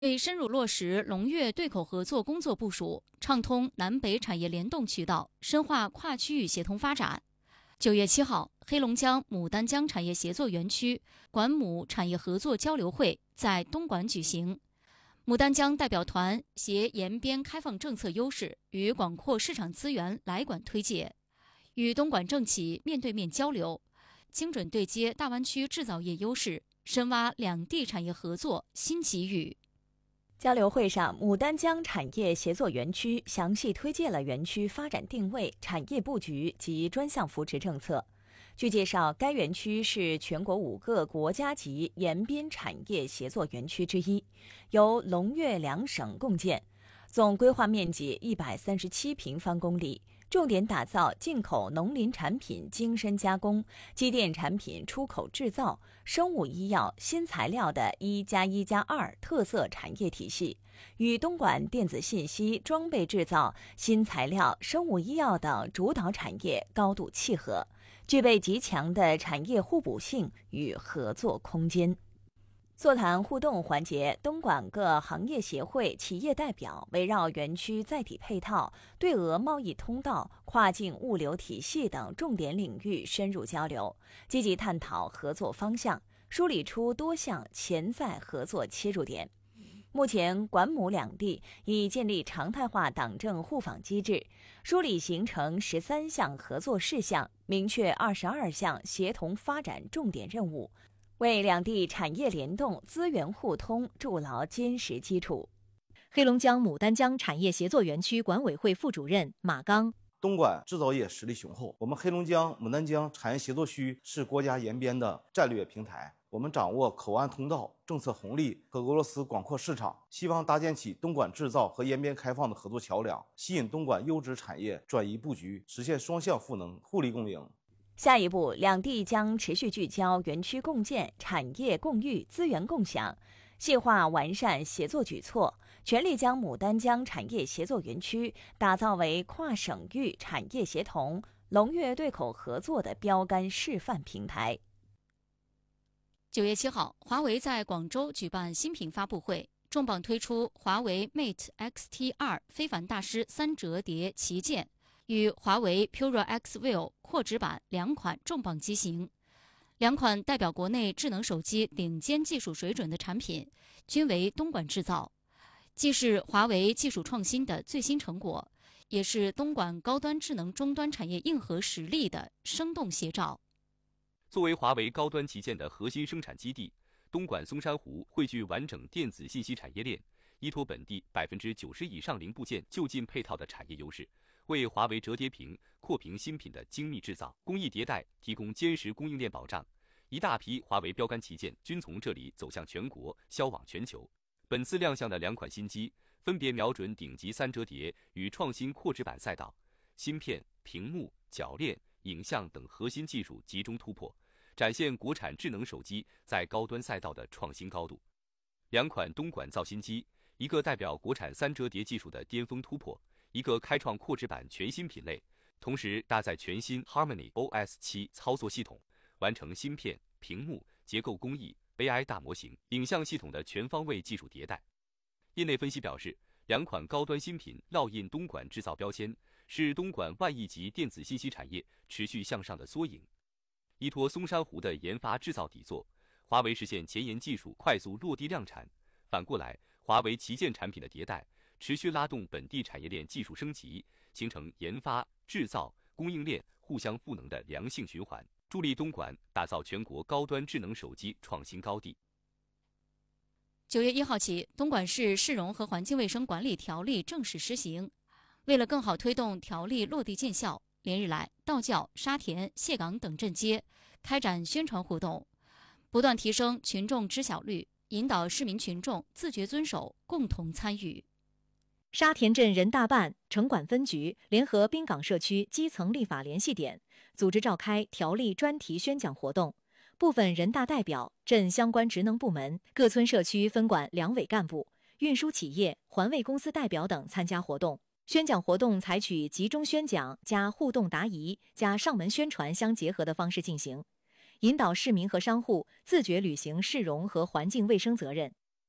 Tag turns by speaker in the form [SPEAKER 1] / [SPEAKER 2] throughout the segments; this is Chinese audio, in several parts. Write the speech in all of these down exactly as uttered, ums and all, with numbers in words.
[SPEAKER 1] 为深入落实龙粤对口合作工作部署，畅通南北产业联动渠道，深化跨区域协同发展。九月七号，黑龙江牡丹江产业协作园区管牡产业合作交流会在东莞举行。牡丹江代表团携延边开放政策优势与广阔市场资源来管推介，与东莞政企面对面交流，精准对接大湾区制造业优势，深挖两地产业合作新机遇。
[SPEAKER 2] 交流会上，牡丹江产业协作园区详细推介了园区发展定位、产业布局及专项扶持政策。据介绍，该园区是全国五个国家级延边产业协作园区之一，由龙粤两省共建，总规划面积一百三十七平方公里，重点打造进口农林产品精深加工、机电产品出口制造、生物医药、新材料的一加一加二特色产业体系，与东莞电子信息、装备制造、新材料、生物医药等主导产业高度契合，具备极强的产业互补性与合作空间。座谈互动环节，东莞各行业协会企业代表围绕园区载体配套、对俄贸易通道、跨境物流体系等重点领域深入交流，积极探讨合作方向，梳理出多项潜在合作切入点。目前，管牡两地已建立常态化党政互访机制，梳理形成十三项合作事项，明确二十二项协同发展重点任务，为两地产业联动、资源互通筑牢坚实基础。
[SPEAKER 3] 黑龙江牡丹江产业协作园区管委会副主任马刚：
[SPEAKER 4] 东莞制造业实力雄厚，我们黑龙江牡丹江产业协作区是国家延边的战略平台，我们掌握口岸通道、政策红利和俄罗斯广阔市场，希望搭建起东莞制造和延边开放的合作桥梁，吸引东莞优质产业转移布局，实现双向赋能、互利共赢。
[SPEAKER 2] 下一步，两地将持续聚焦园区共建、产业共育、资源共享，细化完善协作举措，全力将牡丹江产业协作园区打造为跨省域产业协同、龙粤对口合作的标杆示范平台。
[SPEAKER 1] 九月七号，华为在广州举办新品发布会，重磅推出华为 Mate X T 二非凡大师三折叠旗舰与华为 Pura X View 扩指版两款重磅机型。两款代表国内智能手机顶尖技术水准的产品，均为东莞制造，既是华为技术创新的最新成果，也是东莞高端智能终端产业硬核实力的生动写照。
[SPEAKER 5] 作为华为高端旗舰的核心生产基地，东莞松山湖汇聚完整电子信息产业链，依托本地百分之九十以上零部件就近配套的产业优势，为华为折叠屏、扩屏新品的精密制造、工艺迭代提供坚实供应链保障。一大批华为标杆旗舰均从这里走向全国，销往全球。本次亮相的两款新机，分别瞄准顶级三折叠与创新扩指版赛道，芯片、屏幕、铰链、影像等核心技术集中突破，展现国产智能手机在高端赛道的创新高度。两款东莞造新机，一个代表国产三折叠技术的巅峰突破，一个开创扩指版全新品类，同时搭载全新 Harmony O S 七操作系统，完成芯片、屏幕、结构工艺、A I 大模型、影像系统的全方位技术迭代。业内分析表示，两款高端新品烙印东莞制造标签，是东莞万亿级电子信息产业持续向上的缩影。依托松山湖的研发制造底座，华为实现前沿技术快速落地量产。反过来，华为旗舰产品的迭代持续拉动本地产业链技术升级，形成研发、制造、供应链互相赋能的良性循环，助力东莞打造全国高端智能手机创新高地。
[SPEAKER 1] 九月一号起，东莞市市容和环境卫生管理条例正式施行。为了更好推动条例落地见效，连日来，道教、沙田、蟹岗等镇街开展宣传活动，不断提升群众知晓率，引导市民群众自觉遵守，共同参与。
[SPEAKER 3] 沙田镇人大办、城管分局联合滨港社区基层立法联系点，组织召开条例专题宣讲活动。部分人大代表、镇相关职能部门、各村社区分管两委干部、运输企业、环卫公司代表等参加活动。宣讲活动采取集中宣讲加互动答疑加上门宣传相结合的方式进行，引导市民和商户自觉履行市容和环境卫生责任。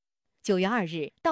[SPEAKER 3] 九月二日，到